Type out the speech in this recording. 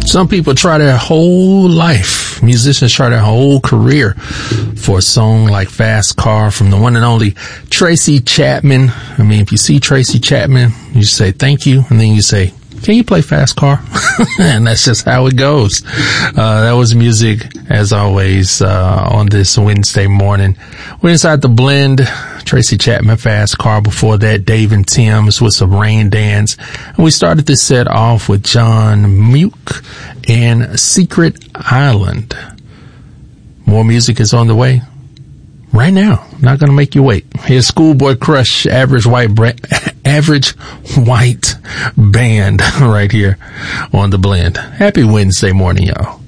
Some people try their whole life, musicians try their whole career for a song like Fast Car from the one and only Tracy Chapman. I mean, if you see Tracy Chapman, you say thank you, and then you say, can you play Fast Car? And that's just how it goes. That was music, as always, on this Wednesday morning. We're inside the blend. Tracy Chapman, Fast Car. Before that, Dave and Tim's with some Rain Dance. And we started this set off with John Muke and Secret Island. More music is on the way right now. Not going to make you wait. Here's Schoolboy Crush, Average White Band right here on the blend. Happy Wednesday morning, y'all.